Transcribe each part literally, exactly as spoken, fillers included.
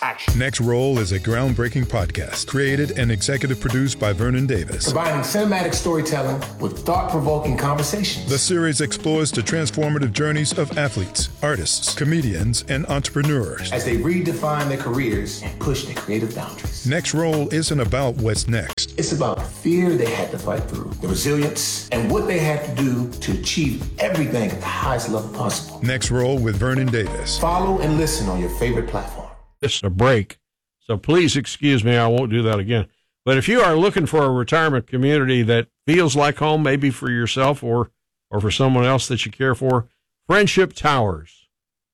action. Next Roll is a groundbreaking podcast created and executive produced by Vernon Davis. Combining cinematic storytelling with thought-provoking conversations. The series explores the transformative journeys of athletes, artists, comedians, and entrepreneurs as they redefine their careers and push their creative boundaries. Next Roll isn't about what's next. It's about the fear they had to fight through, the resilience, and what they had to do to achieve everything at the highest level possible. Next Roll with Vernon Davis. Follow and listen on your favorite platform. This is a break, so please excuse me. I won't do that again. But if you are looking for a retirement community that feels like home, maybe for yourself or or for someone else that you care for, Friendship Towers.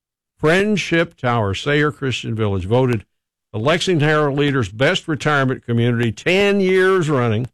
Friendship Towers, Sayre Christian Village, voted the Lexington Herald Leader's best retirement community ten years running.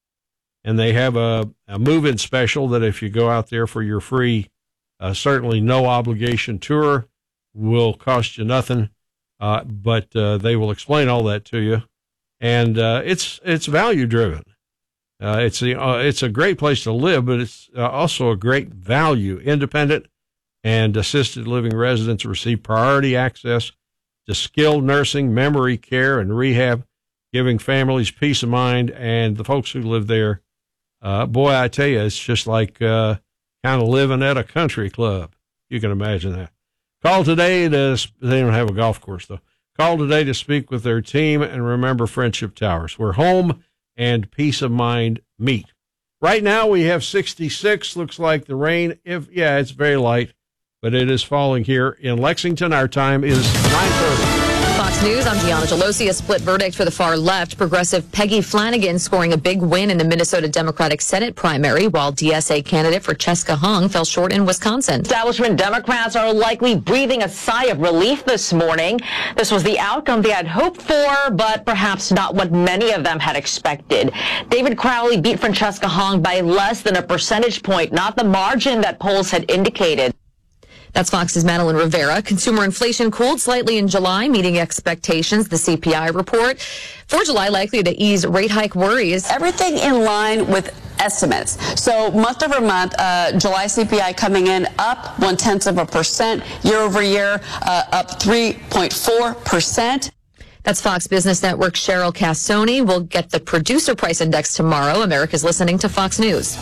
And they have a, a move-in special that if you go out there for your free, uh, certainly no obligation tour, will cost you nothing. Uh, but uh, they will explain all that to you, and uh, it's it's value driven. Uh, it's the uh, it's a great place to live, but it's uh, also a great value. Independent and assisted living residents receive priority access to skilled nursing, memory care, and rehab, giving families peace of mind. And the folks who live there, uh, boy, I tell you, it's just like uh, kind of living at a country club. You can imagine that. Call today to, they don't have a golf course though. Call today to speak with their team and remember Friendship Towers, where home and peace of mind meet. Right now we have sixty-six. Looks like the rain, if yeah, it's very light, but it is falling here in Lexington. Our time is nine thirty. Fox News, I'm Gianna Gelosi. A split verdict for the far left. Progressive Peggy Flanagan scoring a big win in the Minnesota Democratic Senate primary, while D S A candidate Francesca Hung fell short in Wisconsin. Establishment Democrats are likely breathing a sigh of relief this morning. This was the outcome they had hoped for, but perhaps not what many of them had expected. David Crowley beat Francesca Hung by less than a percentage point, not the margin that polls had indicated. That's Fox's Madeline Rivera. Consumer inflation cooled slightly in July, meeting expectations, the C P I report. For July, likely to ease rate hike worries. Everything in line with estimates. So month over month, uh, July C P I coming in up one-tenth of a percent, year over year, uh, up three point four percent. That's Fox Business Network's Cheryl Cassoni. We'll get the producer price index tomorrow. America's listening to Fox News.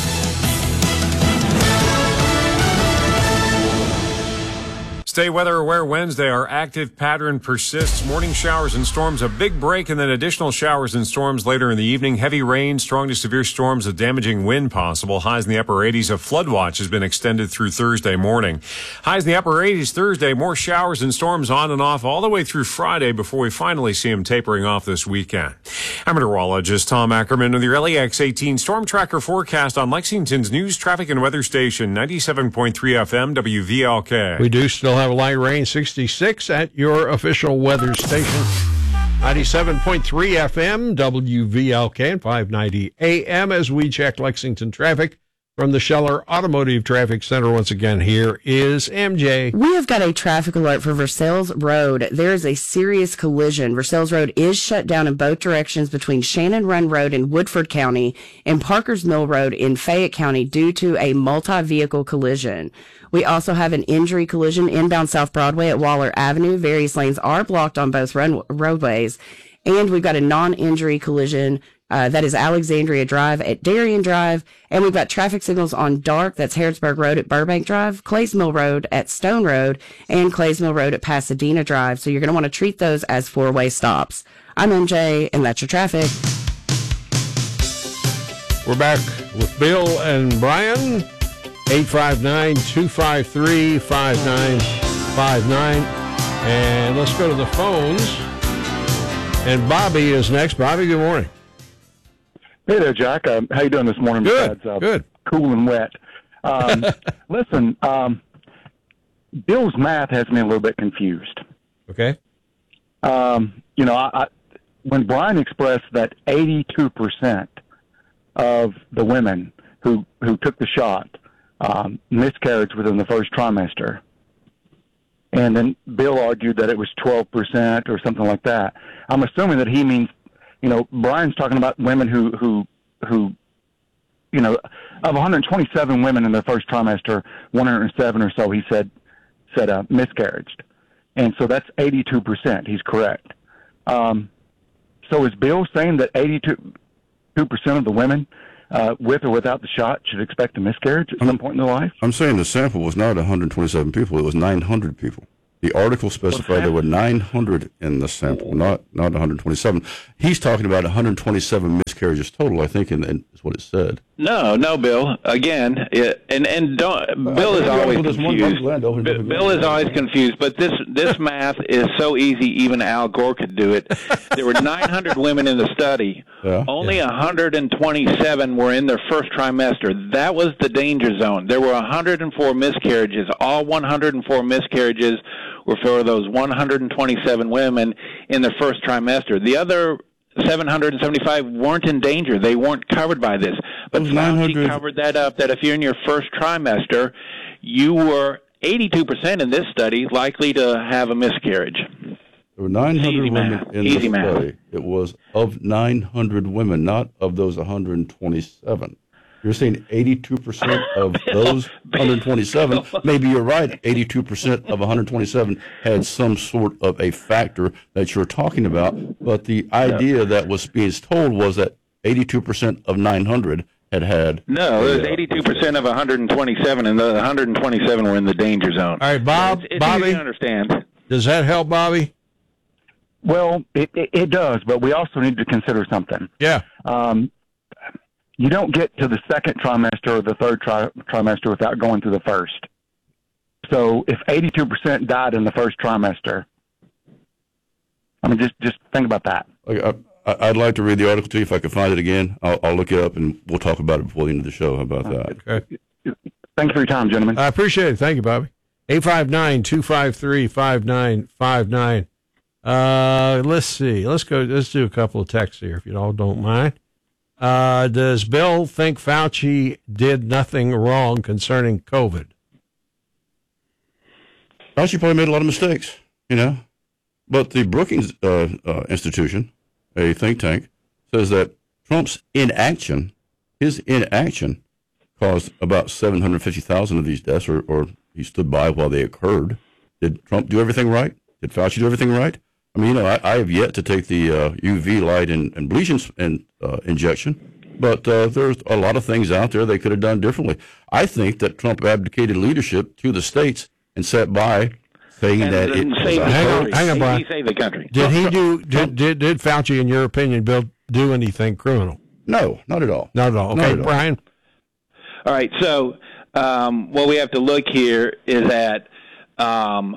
Stay weather aware Wednesday. Our active pattern persists. Morning showers and storms, a big break, and then additional showers and storms later in the evening. Heavy rain, strong to severe storms, a damaging wind possible. Highs in the upper eighties. A flood watch has been extended through Thursday morning. Highs in the upper eighties Thursday. More showers and storms on and off all the way through Friday before we finally see them tapering off this weekend. I'm meteorologist Tom Ackerman with your L E X eighteen Storm Tracker forecast on Lexington's news, traffic, and weather station, ninety-seven point three F M W V L K. We do still have have light rain, sixty-six at your official weather station, ninety-seven point three F M, W V L K, and five ninety A M as we check Lexington traffic. From the Scheller Automotive Traffic Center, once again, here is M J. We have got a traffic alert for Versailles Road. There is a serious collision. Versailles Road is shut down in both directions between Shannon Run Road in Woodford County and Parker's Mill Road in Fayette County due to a multi-vehicle collision. We also have an injury collision inbound South Broadway at Waller Avenue. Various lanes are blocked on both run- roadways. And we've got a non-injury collision Uh, that is Alexandria Drive at Darien Drive. And we've got traffic signals on Dark. That's Harrodsburg Road at Burbank Drive, Clays Mill Road at Stone Road, and Clays Mill Road at Pasadena Drive. So you're going to want to treat those as four-way stops. I'm M J, and that's your traffic. We're back with Bill and Brian. eight five nine, two five three, five nine five nine. And let's go to the phones. And Bobby is next. Bobby, good morning. Hey there, Jack. Uh, how you doing this morning? Good, besides, uh, good. Cool and wet. Um, listen, um, Bill's math has me a little bit confused. Okay. Um, you know, I, I, when Brian expressed that eighty-two percent of the women who, who took the shot um, miscarried within the first trimester, and then Bill argued that it was twelve percent or something like that, I'm assuming that he means, you know, Brian's talking about women who, who, who, you know, of one hundred twenty-seven women in their first trimester, one hundred seven or so, he said, said uh, miscarried. And so that's eighty-two percent. He's correct. Um, so is Bill saying that eighty-two percent of the women uh, with or without the shot should expect a miscarriage at I'm, some point in their life? I'm saying the sample was not one hundred twenty-seven people. It was nine hundred people. The article specified there were nine hundred in the sample, not not one hundred twenty-seven. He's talking about one hundred twenty-seven miscarriages total, I think, and, and is what it said. No, no, Bill. Again, it, and and don't. Bill is always confused. Bill is always confused. But this this math is so easy. Even Al Gore could do it. There were nine hundred women in the study. Yeah. Only one hundred twenty-seven were in their first trimester. That was the danger zone. There were one hundred four miscarriages. All one hundred four miscarriages were for those one hundred twenty-seven women in their first trimester. The other seven hundred seventy-five weren't in danger. They weren't covered by this. But Fauci covered that up, that if you're in your first trimester, you were eighty-two percent in this study likely to have a miscarriage. There were nine hundred Easy women math. in Easy the math. study. It was of nine hundred women, not of those one hundred twenty-seven. You're saying eighty-two percent of those one hundred twenty-seven. Maybe you're right. eighty-two percent of one hundred twenty-seven had some sort of a factor that you're talking about. But the idea that was being told was that eighty-two percent of nine hundred had had. No, it was eighty-two percent of one hundred twenty-seven, and the one hundred twenty-seven were in the danger zone. All right, Bob, It's, it's Bobby, easy to understand. Does that help, Bobby? Well, it, it, it does, but we also need to consider something. Yeah. Um, you don't get to the second trimester or the third tri- trimester without going through the first. So if eighty-two percent died in the first trimester, I mean, just just think about that. I, I, I'd like to read the article to you if I can find it again. I'll, I'll look it up and we'll talk about it before the end of the show. How about that? Okay. Thank you for your time, gentlemen. I appreciate it. Thank you, Bobby. eight five nine, two five three, five nine five nine. Uh, let's see. Let's go. Let's do a couple of texts here, if you all don't mind. Uh, does Bill think Fauci did nothing wrong concerning COVID? Fauci probably made a lot of mistakes, you know. But the Brookings uh, uh, Institution, a think tank, says that Trump's inaction, his inaction, caused about seven hundred fifty thousand of these deaths, or, or he stood by while they occurred. Did Trump do everything right? Did Fauci do everything right? I mean, you know, I, I have yet to take the uh, U V light and, and bleaching and, uh, injection, but uh, there's a lot of things out there they could have done differently. I think that Trump abdicated leadership to the states and sat by saying And that it then was save a the Hang on, country. hang on, He- Brian. He saved the country. Did he do? Did, did did Fauci, in your opinion, Bill, do anything criminal? No, not at all. Not at all. Not Okay, at all. Brian. All right, so um, what we have to look here is that um,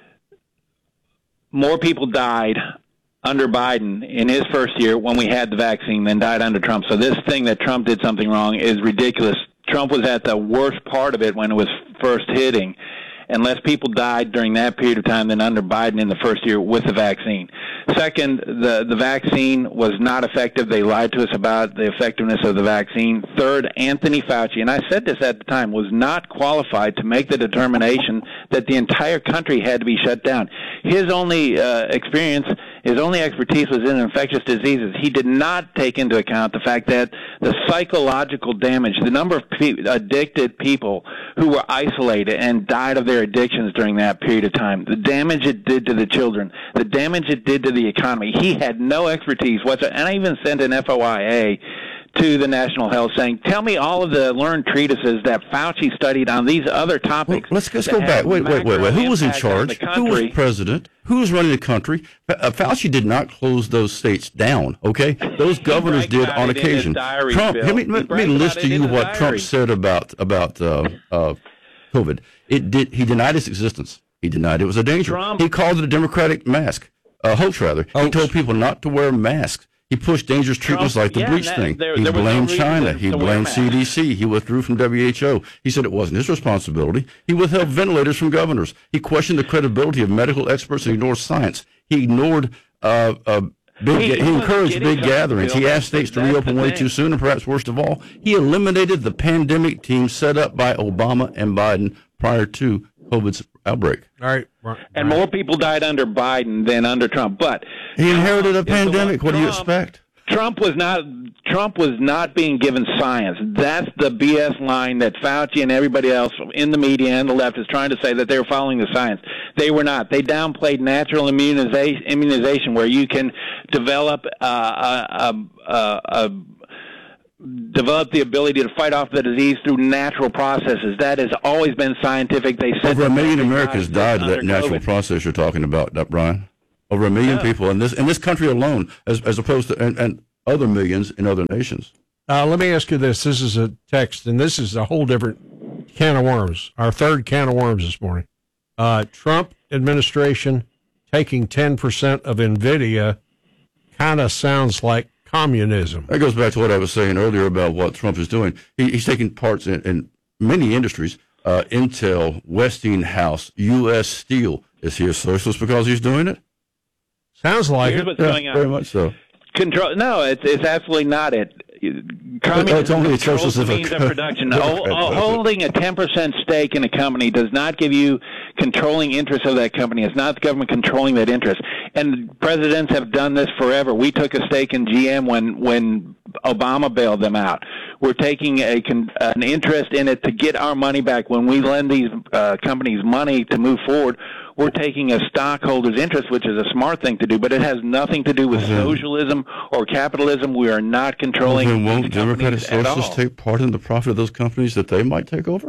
more people died under Biden in his first year when we had the vaccine than died under Trump. So this thing that Trump did something wrong is ridiculous. Trump was at the worst part of it when it was first hitting, and less people died during that period of time than under Biden in the first year with the vaccine. Second, the, the vaccine was not effective. They lied to us about the effectiveness of the vaccine. Third, Anthony Fauci, and I said this at the time, was not qualified to make the determination that the entire country had to be shut down. His only uh, experience, his only expertise was in infectious diseases. He did not take into account the fact that the psychological damage, the number of pe- addicted people who were isolated and died of their addictions during that period of time, the damage it did to the children, the damage it did to the economy. He had no expertise whatsoever. And I even sent an F O I A to the National Health saying, tell me all of the learned treatises that Fauci studied on these other topics. Well, let's let's go back. Wait, wait, wait, wait. Who was in charge? Who was president? Who was running the country? Uh, Fauci did not close those states down, okay? Those governors did on occasion. Diary, Trump, Bill. let me, He let me bragged list about to it in you his what diary. Trump said about, about uh, uh, COVID. It did. He denied its existence. He denied it was a danger. Trump- He called it a democratic mask, a hoax rather. He told people not to wear masks. He pushed dangerous treatments Trump- like the yeah, bleach that- thing. there- he there was no blamed reason China. to- He to wear blamed masks. C D C. He withdrew from W H O. He said it wasn't his responsibility. He withheld ventilators from governors. He questioned the credibility of medical experts and ignored science. He ignored uh, uh, big. He- He, he wasn't encouraged getting big something, gatherings. Bill. He asked states to That's reopen the way thing. too soon, and perhaps worst of all, he eliminated the pandemic team set up by Obama and Biden prior to COVID's outbreak. All right. Brian. And more people died under Biden than under Trump. But He inherited a Trump is the pandemic. one- What do you Trump- expect? Trump was not Trump was not being given science. That's the B S line that Fauci and everybody else in the media and the left is trying to say that they were following the science. They were not. They downplayed natural immunization, immunization where you can develop uh, a, a, a, a develop the ability to fight off the disease through natural processes. That has always been scientific. They said over a million Americans died of that natural COVID. process you're talking about, Brian. Over a million Yeah. people in this in this country alone, as as opposed to and, and other millions in other nations. Uh, let me ask you this. This is a text, and this is a whole different can of worms, our third can of worms this morning. Uh, Trump administration taking ten percent of NVIDIA kind of sounds like communism. That goes back to what I was saying earlier about what Trump is doing. He, he's taking parts in, in many industries. Uh, Intel, Westinghouse, U S Steel. Is he a socialist because he's doing it? Sounds like Here's it. what's Yeah, going on. very much so. Control? No, it's it's absolutely not it. Communism it's only a controls socialist the if means a- of production. Oh, oh, holding a ten percent stake in a company does not give you controlling interest of that company. It's not the government controlling that interest. And presidents have done this forever. We took a stake in G M when when Obama bailed them out. We're taking a con, an interest in it to get our money back. When we lend these uh, companies money to move forward, we're taking a stockholder's interest, which is a smart thing to do, but it has nothing to do with Mm-hmm. socialism or capitalism. We are not controlling Then won't these Democratic companies at all. socialists take part in the profit of those companies that they might take over?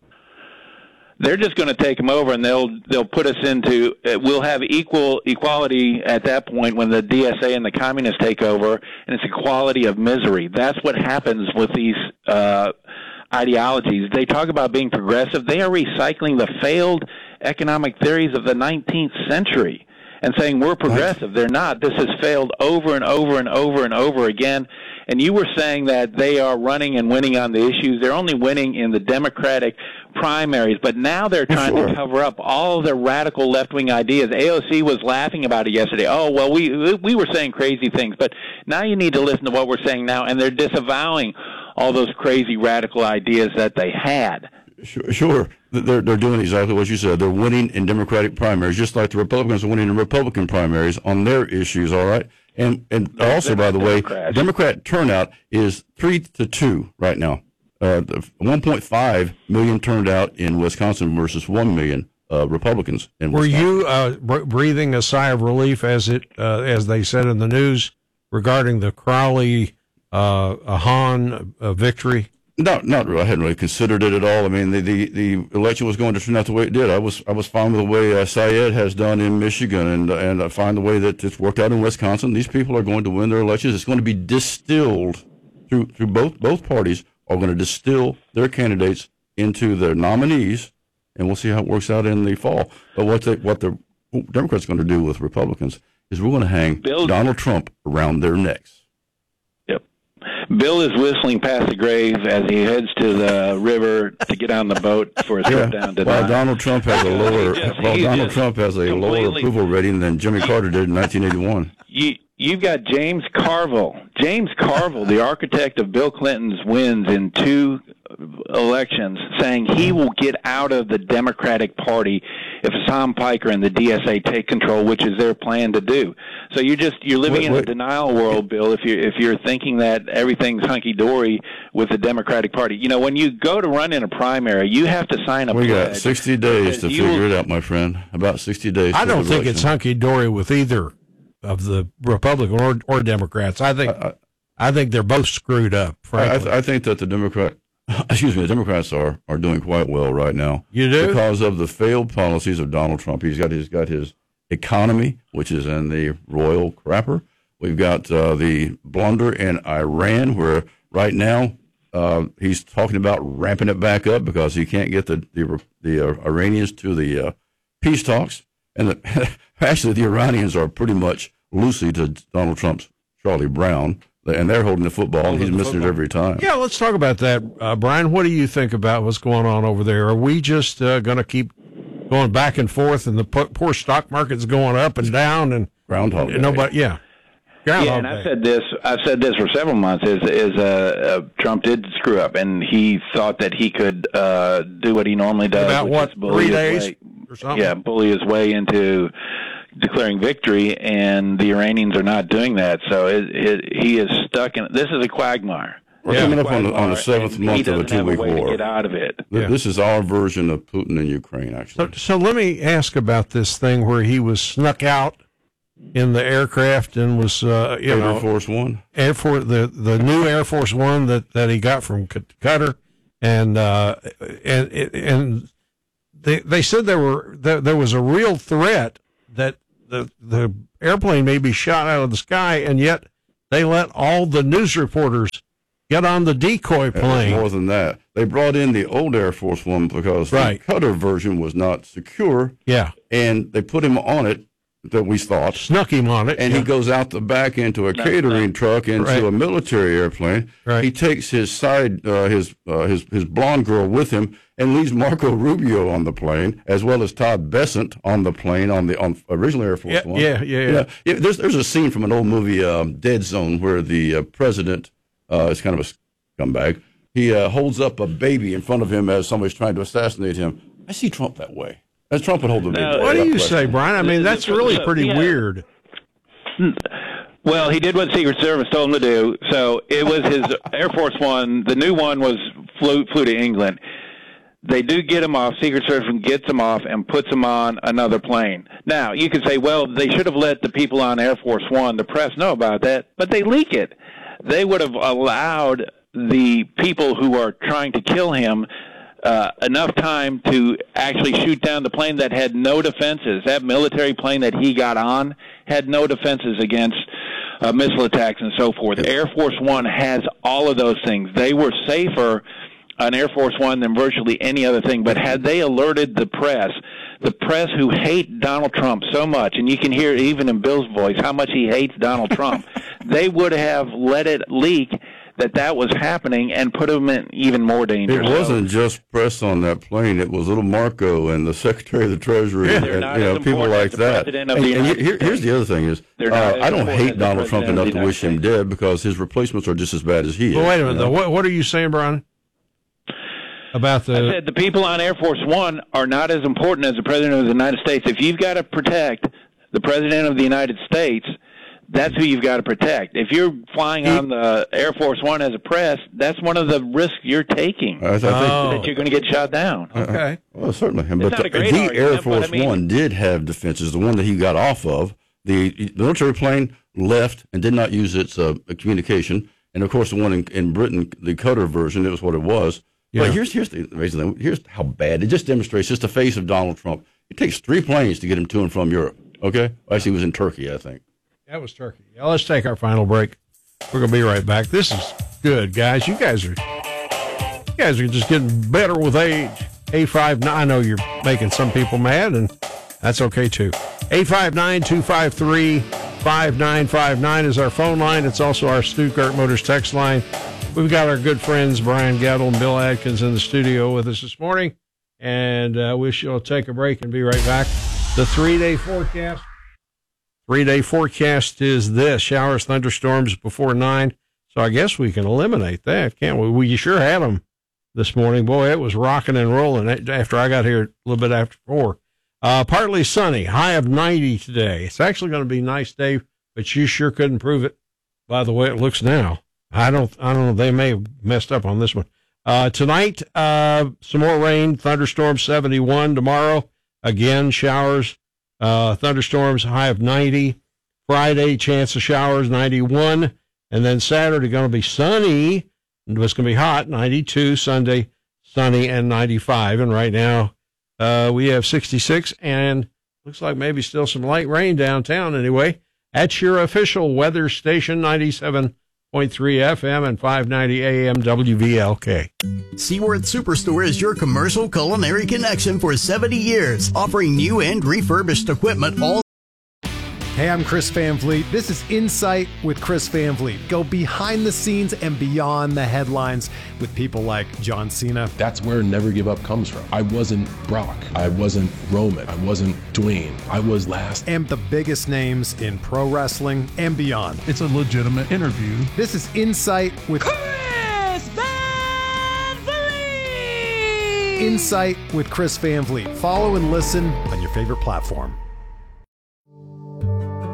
They're just going to take them over, and they'll they'll put us into. Uh, we'll have equal equality at that point when the D S A and the communists take over, and it's equality of misery. That's what happens with these uh, ideologies. They talk about being progressive. They are recycling the failed economic theories of the nineteenth century and saying we're progressive. They're not. This has failed over and over and over and over again. And you were saying that they are running and winning on the issues. They're only winning in the Democratic primaries, but now they're trying Sure. to cover up all of their radical left-wing ideas. A O C was laughing about it yesterday. Oh, well, we we were saying crazy things, but now you need to listen to what we're saying now, and they're disavowing all those crazy radical ideas that they had. Sure, sure. They're, they're doing exactly what you said. They're winning in Democratic primaries, just like the Republicans are winning in Republican primaries on their issues, all right? And and also, by the way, Democrats. Democrat turnout is three to two right now. Uh, the one point five million turned out in Wisconsin versus one million uh, Republicans in Were Wisconsin. you uh, br- breathing a sigh of relief as it uh, as they said in the news regarding the Crowley uh, Hahn uh, victory? Not, not really. I hadn't really considered it at all. I mean, the, the, the election was going to turn out the way it did. I was I was fine with the way uh, Syed has done in Michigan, and and I find the way that it's worked out in Wisconsin. These people are going to win their elections. It's going to be distilled through through both both parties are going to distill their candidates into their nominees, and we'll see how it works out in the fall. But what they, what the Democrats are going to do with Republicans is we're going to hang Bill- Donald Trump around their necks. Bill is whistling past the grave as he heads to the river to get on the boat for his trip down to While Nine. Donald Trump has a lower, He just- while he's Donald just Trump has a lower completely- approval rating than Jimmy Carter did in nineteen eighty-one. You, you've got James Carville. James Carville, the architect of Bill Clinton's wins in two elections, saying he will get out of the Democratic Party if Tom Piker and the D S A take control, which is their plan to do. So you're just you're living Wait, in a wait. denial world, Bill. If you're if you're thinking that everything's hunky dory with the Democratic Party, you know when you go to run in a primary, you have to sign a We got pledge sixty days that to you figure will- it out, my friend. About sixty days. I to don't the think it's election. hunky dory with either of the Republican or, or Democrats. I think I- I think they're both screwed up. I, I, Frankly, th- I think that the Democrat, excuse me, the Democrats are, are doing quite well right now. You do? Because of the failed policies of Donald Trump. He's got his got his economy, which is in the royal crapper. We've got uh, the blunder in Iran, where right now uh, he's talking about ramping it back up because he can't get the the, the uh, Iranians to the uh, peace talks. And the, actually, the Iranians are pretty much loosey to Donald Trump's Charlie Brown. And they're holding the football, and he's missing it every time. yeah. Let's talk about that, uh, Brian. What do you think about what's going on over there? Are we just uh, going to keep going back and forth, and the po- poor stock market's going up and down, and Groundhog Day. nobody, yeah, Groundhog Yeah, and I've Day. said this. I've said this for several months. Is is uh, uh, Trump did screw up, and he thought that he could uh, do what he normally does. About which what, is bully three his days way- or something? Yeah, bully his way into declaring victory, and the Iranians are not doing that. So it, it, he is stuck in. This is a quagmire. We're yeah. coming up on the, on the seventh month of a two-week war. To get out of it. Th- Yeah. This is our version of Putin in Ukraine, actually. So, so let me ask about this thing where he was snuck out in the aircraft and was, uh, you Air know, Force One, Air Force, the the new Air Force One that, that he got from Qatar, and uh, and and they they said there were there, there was a real threat that the the airplane may be shot out of the sky, and yet they let all the news reporters get on the decoy plane. More than that, they brought in the old Air Force One because right. the Qatar version was not secure. Yeah, and they put him on it. That we thought snuck him on it, and yeah. he goes out the back into a no, catering no. truck into right. a military airplane. Right. He takes his side, uh, his uh, his his blonde girl with him, and leaves Marco Rubio on the plane, as well as Todd Bessent on the plane on the on original Air Force yeah, One. Yeah, yeah, yeah. yeah. yeah there's there's a scene from an old movie, um, Dead Zone, where the uh, president uh, is kind of a scumbag. He uh, holds up a baby in front of him as somebody's trying to assassinate him. I see Trump that way. As Trump would hold the no, What do you say, Brian? I mean, that's really pretty yeah. weird. Well, he did what Secret Service told him to do. So it was his Air Force One. The new one was flew, flew to England. They do get him off. Secret Service gets him off and puts him on another plane. Now, you could say, well, they should have let the people on Air Force One, the press, know about that, but they leak it. They would have allowed the people who are trying to kill him Uh, enough time to actually shoot down the plane that had no defenses. That military plane that he got on had no defenses against uh, missile attacks and so forth. Air Force One has all of those things. They were safer on Air Force One than virtually any other thing. But had they alerted the press, the press who hate Donald Trump so much, and you can hear even in Bill's voice how much he hates Donald Trump, they would have let it leak that that was happening and put him in even more danger. It wasn't just press on that plane. It was little Marco and the Secretary of the Treasury yeah, and, and you know, people like that. And, and here, here's the other thing is, uh, I don't hate Donald Trump enough to wish him dead because his replacements are just as bad as he is. Well, wait a minute, though. What, what are you saying, Brian? About the... I said the people on Air Force One are not as important as the President of the United States. If you've got to protect the President of the United States, that's who you've got to protect. If you're flying on the Air Force One as a press, that's one of the risks you're taking. I, I think oh. that you're going to get shot down. Okay. Uh, well, certainly. It's but not the, a great the argument, Air Force I mean, One did have defenses. The one that he got off of, the military plane left and did not use its uh, communication. And, of course, the one in, in Britain, the Qatar version, it was what it was. Yeah. But here's, here's the amazing thing. Here's how bad. It just demonstrates just the face of Donald Trump. It takes three planes to get him to and from Europe. Okay? Actually, he was in Turkey, I think. That was Turkey. Yeah, let's take our final break. We're going to be right back. This is good, guys. You guys are you guys are just getting better with age. eight five nine, I know you're making some people mad, and that's okay, too. eight five nine, two five three, five nine five nine is our phone line. It's also our Stuttgart Motors text line. We've got our good friends Brian Gettle and Bill Adkins in the studio with us this morning, and uh, we shall take a break and be right back. The three-day forecast. Three-day forecast is this: showers, thunderstorms before nine. So I guess we can eliminate that, can't we? We sure had them this morning. Boy, it was rocking and rolling after I got here a little bit after four. Uh, partly sunny, high of ninety today. It's actually going to be a nice day, but you sure couldn't prove it by the way it looks now. I don't, I don't know. They may have messed up on this one. Uh, tonight, uh, some more rain, thunderstorms, seventy-one. Tomorrow, again, showers. Uh, thunderstorms, high of ninety. Friday, chance of showers, ninety-one. And then Saturday, going to be sunny. It's going to be hot, ninety-two. Sunday, sunny and ninety-five. And right now, uh, we have sixty-six. And looks like maybe still some light rain downtown anyway. At your official weather station, ninety-seven point three F M and five ninety A M W V L K. Seaworth Superstore is your commercial culinary connection for seventy years, offering new and refurbished equipment all. Hey, I'm Chris Van Vliet. This is Insight with Chris Van Vliet. Go behind the scenes and beyond the headlines with people like John Cena. That's where Never Give Up comes from. I wasn't Brock. I wasn't Roman. I wasn't Dwayne. I was last. And the biggest names in pro wrestling and beyond. It's a legitimate interview. This is Insight with Chris Van Vliet. Insight with Chris Van Vliet. Follow and listen on your favorite platform.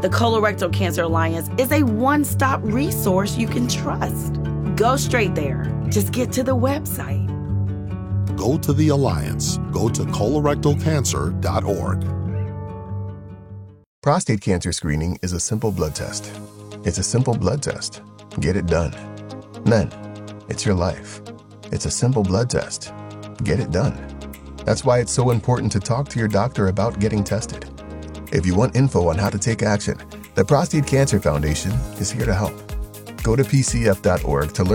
The Colorectal Cancer Alliance is a one-stop resource you can trust. Go straight there. Just get to the website. Go to the Alliance. Go to colorectal cancer dot org. Prostate cancer screening is a simple blood test. It's a simple blood test. Get it done. Men, it's your life. It's a simple blood test. Get it done. That's why it's so important to talk to your doctor about getting tested. If you want info on how to take action, the Prostate Cancer Foundation is here to help. Go to P C F dot org to learn